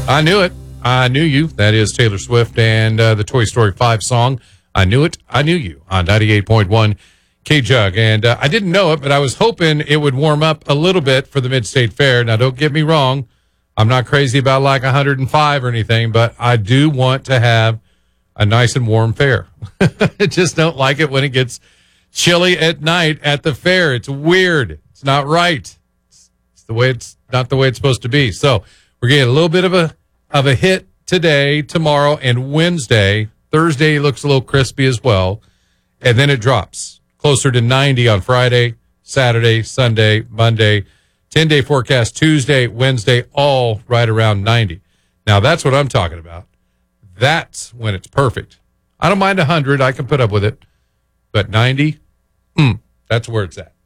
I Knew It. I Knew You. That is Taylor Swift and the Toy Story 5 song. I Knew It. I Knew You on 98.1 K-Jug. And I didn't know it, but I was hoping it would warm up a little bit for the Mid-State Fair. Now, don't get me wrong. I'm not crazy about like 105 or anything, but I do want to have a nice and warm fair. I just don't like it when it gets chilly at night at the fair. It's weird. It's not right. It's not the way it's supposed to be. So we're getting a little bit of a hit today, tomorrow, and Wednesday. Thursday looks a little crispy as well. And then it drops closer to 90 on Friday, Saturday, Sunday, Monday. 10-day forecast Tuesday, Wednesday, all right around 90. Now, that's what I'm talking about. That's when it's perfect. I don't mind 100. I can put up with it. But 90, that's where it's at.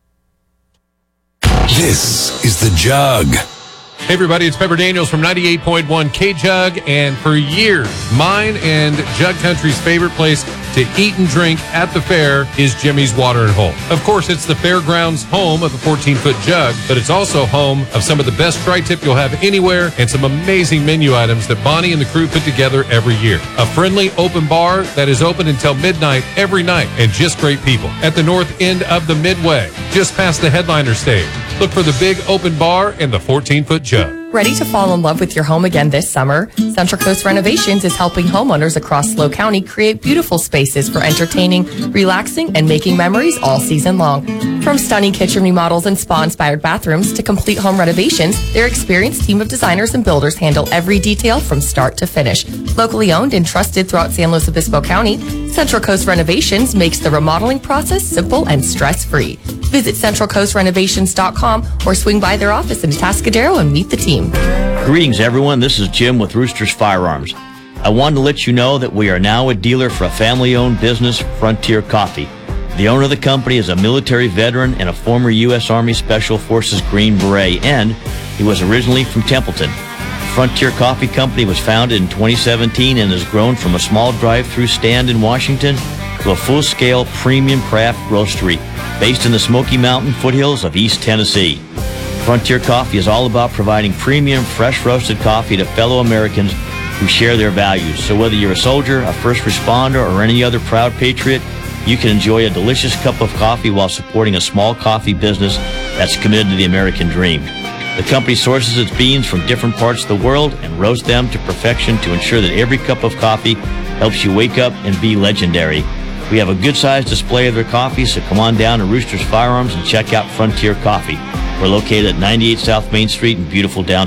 This is The Jug. Hey, everybody, it's Pepper Daniels from 98.1 K-Jug, and for years, mine and Jug Country's favorite place to eat and drink at the fair is Jimmy's Water and Hole. Of course, it's the fairgrounds home of the 14-foot jug, but it's also home of some of the best tri-tip you'll have anywhere and some amazing menu items that Bonnie and the crew put together every year. A friendly open bar that is open until midnight every night, and just great people. At the north end of the Midway, just past the headliner stage. Look for the big open bar and the 14-foot jug. Ready to fall in love with your home again this summer? Central Coast Renovations is helping homeowners across SLO County create beautiful spaces for entertaining, relaxing, and making memories all season long. From stunning kitchen remodels and spa-inspired bathrooms to complete home renovations, their experienced team of designers and builders handle every detail from start to finish. Locally owned and trusted throughout San Luis Obispo County, Central Coast Renovations makes the remodeling process simple and stress-free. Visit centralcoastrenovations.com or swing by their office in Atascadero and meet the team. Greetings, everyone. This is Jim with Roosters Firearms. I wanted to let you know that we are now a dealer for a family-owned business, Frontier Coffee. The owner of the company is a military veteran and a former U.S. Army Special Forces Green Beret, and he was originally from Templeton. Frontier Coffee Company was founded in 2017 and has grown from a small drive-through stand in Washington to a full-scale premium craft roastery based in the Smoky Mountain foothills of East Tennessee. Frontier Coffee is all about providing premium, fresh roasted coffee to fellow Americans who share their values. So whether you're a soldier, a first responder, or any other proud patriot, you can enjoy a delicious cup of coffee while supporting a small coffee business that's committed to the American dream. The company sources its beans from different parts of the world and roasts them to perfection to ensure that every cup of coffee helps you wake up and be legendary. We have a good-sized display of their coffee, so come on down to Roosters Firearms and check out Frontier Coffee. We're located at 98 South Main Street in beautiful downtown